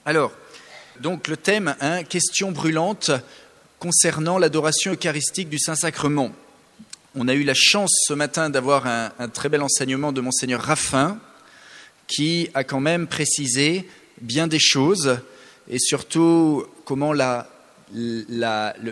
Alors, donc le thème, question brûlante concernant l'adoration eucharistique du Saint-Sacrement. On a eu la chance ce matin d'avoir un très bel enseignement de Monseigneur Raffin, qui a quand même précisé bien des choses, et surtout comment le